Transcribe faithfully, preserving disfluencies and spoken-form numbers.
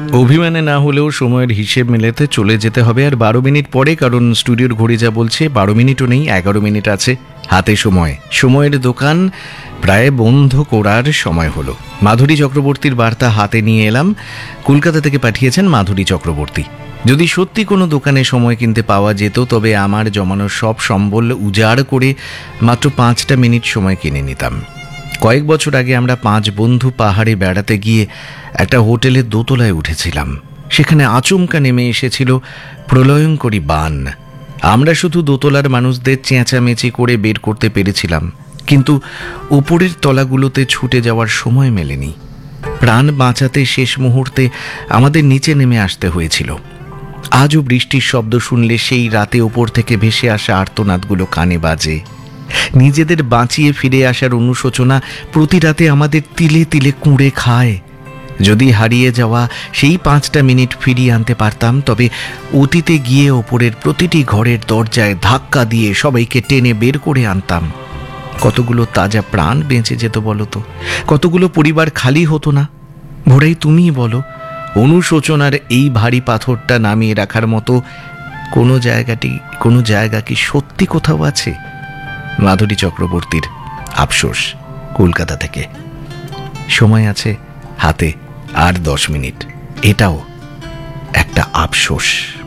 অভিমানে না হলেও সময়ের হিসেব মেলাতে চলে যেতে হবে আর বারো মিনিট পরে, কারণ স্টুডিওর ঘড়ি যা বলছে বারো মিনিটও নেই, এগারো মিনিট আছে হাতে সময়। সময়ের দোকান প্রায় বন্ধ করার সময় হলো। মাধুরী চক্রবর্তীর বার্তা হাতে নিয়ে এলাম। কলকাতা থেকে পাঠিয়েছেন মাধুরী চক্রবর্তী। যদি সত্যি কোনো দোকানে সময় কিনতে পাওয়া যেত তবে আমার জমানো সব সম্বল উজাড় করে মাত্র পাঁচটা মিনিট সময় কিনে নিতাম। কয়েক বছর আগে আমরা পাঁচ বন্ধু পাহাড়ে বেড়াতে গিয়ে একটা হোটেলের দোতলায় উঠেছিলাম। সেখানে আচমকা নেমে এসেছিল প্রলয়ঙ্করী বান। আমরা শুধু দোতলার মানুষদের চেঁচামেচি করে বের করতে পেরেছিলাম, কিন্তু উপরের তলাগুলোতে ছুটে যাওয়ার সময় মেলেনি। প্রাণ বাঁচাতে শেষ মুহূর্তে আমাদের নিচে নেমে আসতে হয়েছিল। আজও বৃষ্টির শব্দ শুনলে সেই রাতে ওপর থেকে ভেসে আসা আর্তনাদগুলো কানে বাজে। নিজেদের বাঁচিয়ে ফিরে আসার অনুশোচনা প্রতি রাতে আমাদের তিলে তিলে কুঁড়ে খায়। যদি হারিয়ে যাওয়া সেই পাঁচটা মিনিট ফিরিয়ে আনতে পারতাম তবে অতীতে গিয়ে ওপরের প্রতিটি ঘরের দরজায় ধাক্কা দিয়ে সবাইকে টেনে বের করে আনতাম। কতগুলো তাজা প্রাণ বেঁচে যেত বলতো, কতগুলো পরিবার খালি হতো না। ভোরাই তুমিই বলো, অনুশোচনার এই ভারী পাথরটা নামিয়ে রাখার মতো কোনো জায়গাটি কোনো জায়গা কি সত্যি কোথাও আছে? মাধুরী চক্রবর্তীর আফসোস, কলকাতা থেকে। সময় আছে হাতে আর দশ মিনিট, এটাও একটা আফসোস।